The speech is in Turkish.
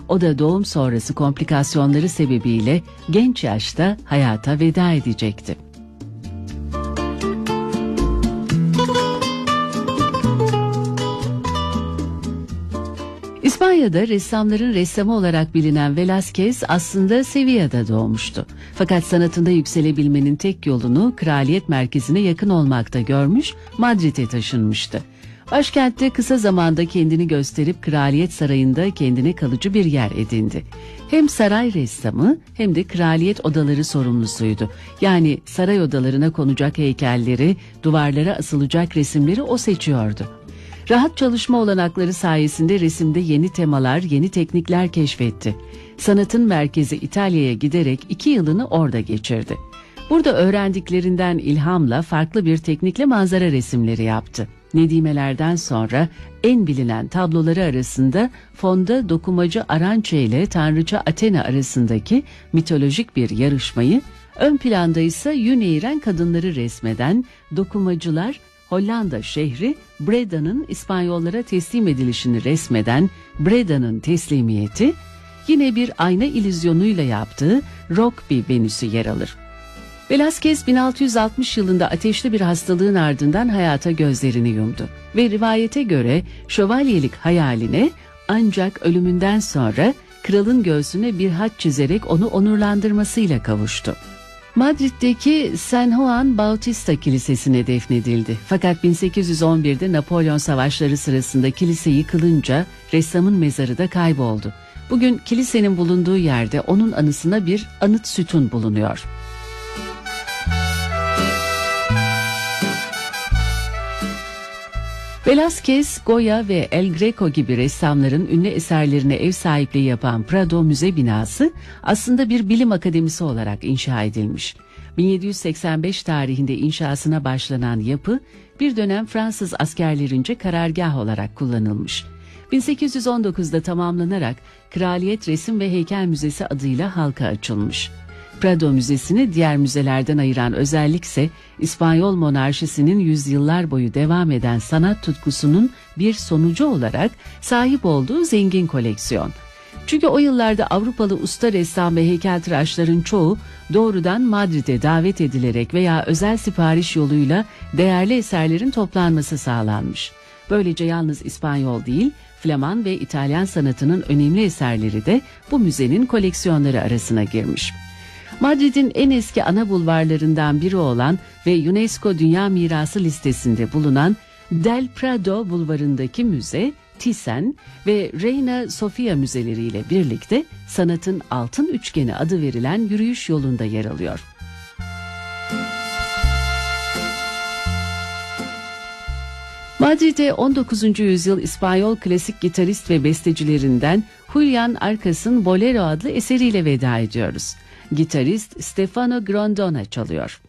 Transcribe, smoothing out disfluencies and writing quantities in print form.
O da doğum sonrası komplikasyonları sebebiyle genç yaşta hayata veda edecekti. İspanya'da ressamların ressamı olarak bilinen Velázquez aslında Sevilla'da doğmuştu. Fakat sanatında yükselebilmenin tek yolunu kraliyet merkezine yakın olmakta görmüş, Madrid'e taşınmıştı. Başkentte kısa zamanda kendini gösterip kraliyet sarayında kendine kalıcı bir yer edindi. Hem saray ressamı hem de kraliyet odaları sorumlusuydu. Yani saray odalarına konacak heykelleri, duvarlara asılacak resimleri o seçiyordu. Rahat çalışma olanakları sayesinde resimde yeni temalar, yeni teknikler keşfetti. Sanatın merkezi İtalya'ya giderek 2 yılını orada geçirdi. Burada öğrendiklerinden ilhamla farklı bir teknikle manzara resimleri yaptı. Nedimelerden sonra en bilinen tabloları arasında fonda dokumacı Aranche ile tanrıça Athena arasındaki mitolojik bir yarışmayı, ön planda ise yün eğiren kadınları resmeden dokumacılar, Hollanda şehri Breda'nın İspanyollara teslim edilişini resmeden Breda'nın teslimiyeti, yine bir ayna illüzyonuyla yaptığı Rokby Venüsü yer alır. Velázquez 1660 yılında ateşli bir hastalığın ardından hayata gözlerini yumdu ve rivayete göre şövalyelik hayaline ancak ölümünden sonra kralın göğsüne bir haç çizerek onu onurlandırmasıyla kavuştu. Madrid'deki San Juan Bautista Kilisesi'ne defnedildi. Fakat 1811'de Napolyon Savaşları sırasında kilise yıkılınca ressamın mezarı da kayboldu. Bugün kilisenin bulunduğu yerde onun anısına bir anıt sütun bulunuyor. Velázquez, Goya ve El Greco gibi ressamların ünlü eserlerine ev sahipliği yapan Prado Müze binası aslında bir bilim akademisi olarak inşa edilmiş. 1785 tarihinde inşasına başlanan yapı bir dönem Fransız askerlerince karargah olarak kullanılmış. 1819'da tamamlanarak Kraliyet Resim ve Heykel Müzesi adıyla halka açılmış. Prado Müzesi'ni diğer müzelerden ayıran özellikse İspanyol monarşisinin yüzyıllar boyu devam eden sanat tutkusunun bir sonucu olarak sahip olduğu zengin koleksiyon. Çünkü o yıllarda Avrupalı usta ressam ve heykeltıraşların çoğu doğrudan Madrid'e davet edilerek veya özel sipariş yoluyla değerli eserlerin toplanması sağlanmış. Böylece yalnız İspanyol değil, Flaman ve İtalyan sanatının önemli eserleri de bu müzenin koleksiyonları arasına girmiş. Madrid'in en eski ana bulvarlarından biri olan ve UNESCO Dünya Mirası listesinde bulunan Del Prado bulvarındaki müze, Thyssen ve Reina Sofia müzeleriyle birlikte sanatın altın üçgeni adı verilen yürüyüş yolunda yer alıyor. Madrid'e 19. yüzyıl İspanyol klasik gitarist ve bestecilerinden Julián Arcas'ın Bolero adlı eseriyle veda ediyoruz. Gitarist Stefano Grondona çalıyor.